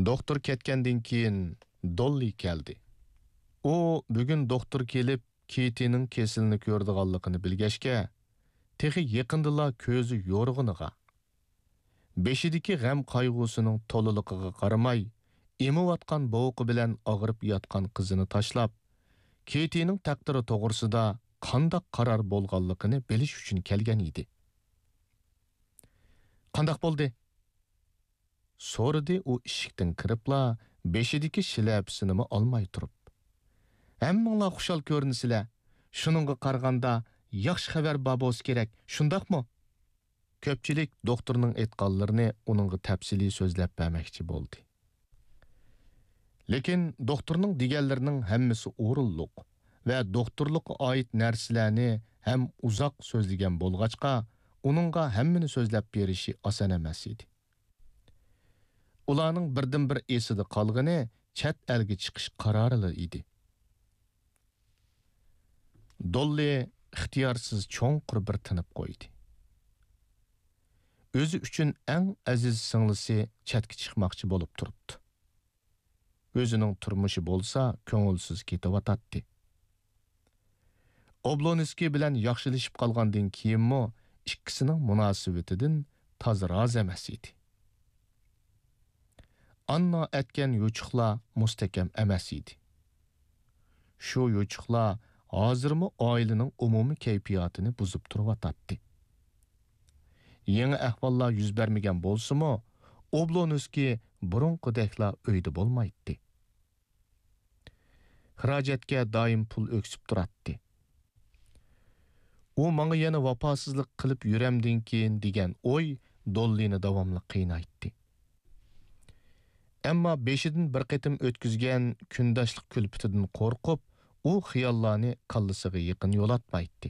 Doktor ketgandan keyin Dolly keldi. U bugun doktor kelib, Kitining kesilini ko'rdiganligini bilgachga, texi yaqindila ko'zi yo'rg'iniga. Beshidagi g'am qayg'usining to'liligiga qaramay, emayotgan bovuqi bilan og'rib yotgan qizini tashlab, Kitining taqdiri to'g'risida qanday qaror bo'lganligini bilish uchun kelgan edi. Qanday bo'ldi? So'radi u eshikdan kiribla, beshidagi shlyapasini olmay turib. Hammanglar xushal ko'rinsizlar. Shuningga qaraganda yaxshi xabar babos kerak, shundaqmi? Ko'pchilik doktorning aytganlarini uningga tafsiliy so'zlab bermoqchi bo'ldi. Lekin doktorning deganlarining hammasi o'rinliq va doktorlikqa oid narsalarni ham uzoq so'zlagan bo'lg'achqa, uningga hammani so'zlab berishi oson emas edi. Ularning birdan-bir esida qolgani chet elga chiqish qarori edi. Dolly ixtiyorsiz cho'nqur bir tinib qo'ydi. O'zi uchun eng aziz singlisi chetga chiqmoqchi bo'lib turibdi. O'zining turmushi bo'lsa, ko'ngilsiz ketayotdi. Oblonskiy bilan yaxshilashib qolgandan keyinmi ikkisining munosabatidan toza rozi emas edi. Anna aytgan yo'chiqlar mustahkam emas edi. Shu yo'chiqlar hozirmi oilaning umumiy kayfiyatini buzib turibdi. Yangi ahvollar yuz bermagan bo'lsa-mu, Oblonskiy burunqidekla uyda bo'lmaydi. Xarajatga doim pul o'ksib turadi. U menga yana vafosizlik qilib yuramdan keyin degan o'y Dollini davomli qiynaydi. Ammo beshidan bir qatim o'tkazgan kundoshlik kulpitidan qo'rqib, u xiyollarni qallasiga yaqin yo'latmaydi.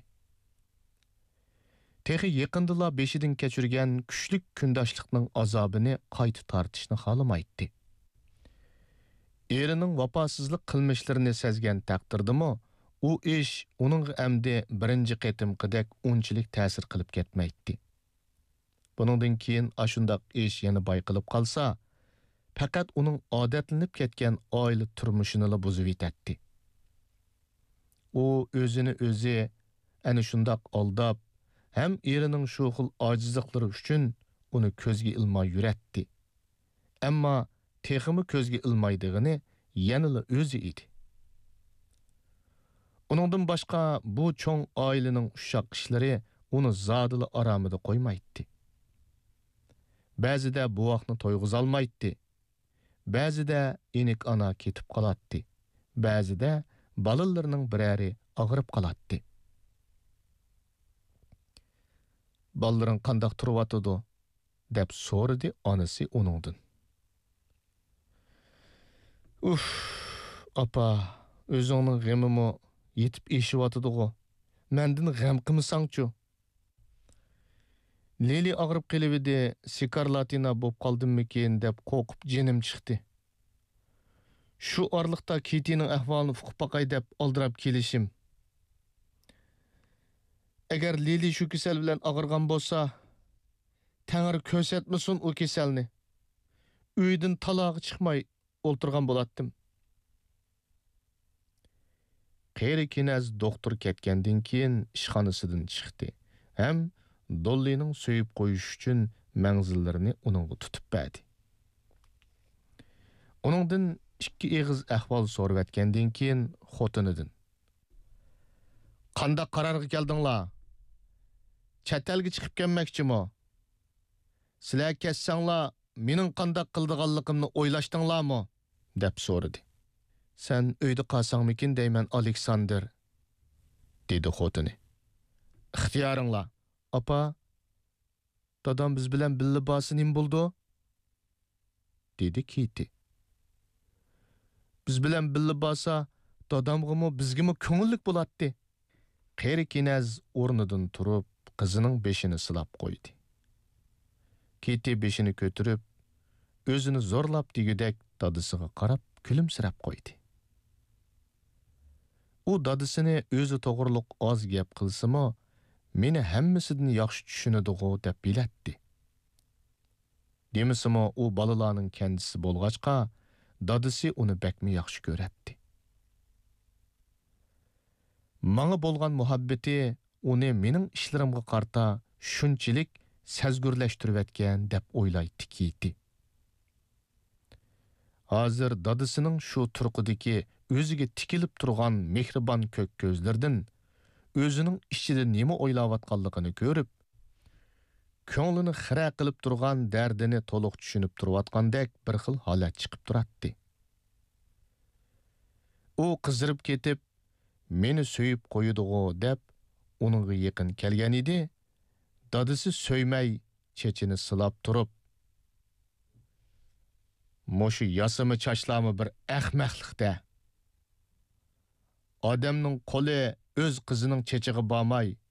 Texi yaqindila beshidan kechirgan kuchlik kundoshlikning azobini qayta tortishni xohlamaydi. Erining vafosizlik qilmishlarini sezgan taqdirdimi, u ish uning amdi birinchi qatimqidek unchalik ta'sir qilib ketmaydi. Buningdan keyin ashundaq ish yana bayqilib qolsa, faqat uning odatlanib ketgan oila turmushini buzib etadi. U o'zini o'zi ana shundaq aldab, ham erining shu xil ojizliklari uchun uni ko'zga ilmay yuratdi. Ammo teximi ko'zga ilmaydigini yanada o'zi edi. Uningdan boshqa bu cho'ng oilaning ushaq ishlari uni zodila oromida qo'ymaydi. Ba'zida buvoqni to'yg'iz olmaydi. Ba'zida enik ana ketib qoladi. Ba'zida balalarning birari og'rib qoladi. Balaring qandoq turibdi deb so'radi onasi uningdan. Apa, o'zingning g'amimi yetib eshiyotidigo. Mendan g'am qilmasangchu. Lili og'rib qilibdi, sikarlatina bo'lib qoldimmikin deb qo'rqib jinim chiqdi. Shu orliqda Kitining ahvolini uqib boqay deb oldirab kelishim. Agar Lili shu kasal bilan og'irgan bo'lsa, Tangri ko'rsatmasin u kasalni. Uydan talog'i chiqmay o'ltirgan bo'latdim. Qeri Kinaz doktor ketgandan keyin ishxonasidan chiqdi. Ham Dollining so'yib qo'yish uchun manzillarini uningga tutib berdi. Uningdan ikki eg'iz ahvol so'rab o'tgandan keyin xotinidan: "Qanday qarorga keldinglar? Chet elga chiqib kelmoqchimi? Sizlar ketsanglar, mening qanday qildiganligimni o'ylashdinglarmi?" deb so'radi. "Sen uyda qolsangmikin deyman, Aleksandr", dedi xotini. "Ixtiyoringlar. Apa, dadam biz bilan billa borsa nim bo'ldi?" dedi Kiti. "Biz bilan billa borsa, dadamg'imi bizgimi ko'ngillik bo'ladi." Qeri Kinaz o'rnidan turib, qizining beshini silab qo'ydi. Kiti beshini ko'tarib, o'zini zo'rlab degudek dadisiga qarab kulimsirab qo'ydi. U dadisini o'zi to'g'riliq oz gap qilsa-mo, meni hammasidan yaxshi tushunadi-g'o deb bilatdi. Demisimi u balalarning kendisi bo'lg'achqa, dadisi uni bakmi yaxshi ko'ratdi. Manga bo'lgan muhabbati uni mening ishlarimga qarta shunchalik sezgurlashtirib etgan deb o'ylaydi Kiti. Hozir dadisining shu turqidagi o'ziga tikilib turgan mehribon ko'k ko'zlardan o'zining ichida nima o'ylayotganligini ko'rib, ko'nglini xira qilib turgan dardini to'liq tushunib turayotgandek bir xil holat chiqib turadi. U qizirib ketib, meni so'yib qo'ydigo deb uningga yaqin kelgan edi. Dadisi so'ymay chechini silab turib, "Mushu yasimi chachlami bir ahmaqlikda. Odamning qo'li o'z qizining chechiga bormay,